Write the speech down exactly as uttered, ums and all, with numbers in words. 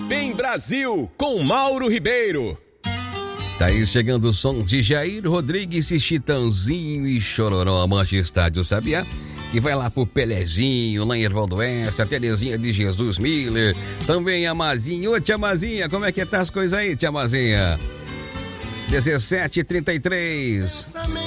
Bem Brasil, com Mauro Ribeiro. Tá aí chegando o som de Jair Rodrigues e Chitãozinho e Chororó, a Mancha Estádio Sabiá, que vai lá pro Pelezinho, lá em Erval do Oeste, a Terezinha de Jesus Miller, também a Mazinha. Ô, tia Mazinha, como é que tá as coisas aí, tia Mazinha? dezessete e trinta e três.